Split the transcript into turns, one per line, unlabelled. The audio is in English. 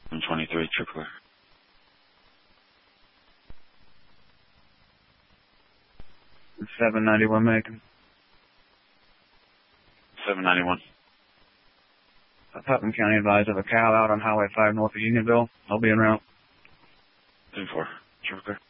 123, triple clear.
791 Macon.
791.
Putnam County advised of a cow out on Highway 5 north of Unionville. I'll be en route.
2-4, triple clear.